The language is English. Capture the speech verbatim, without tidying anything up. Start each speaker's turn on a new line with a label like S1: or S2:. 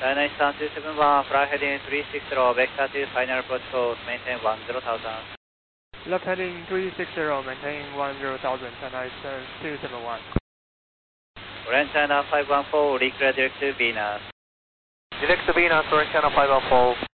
S1: China Eastern two seven one, fly heading three six zero, vector to final approach course, maintain one zero thousand.
S2: Left heading three six zero, maintain one zero thousand, China Eastern two seven one.
S1: Orange China five one four, declare direct to Venus.
S3: Direct to Venus, Orange China five one four.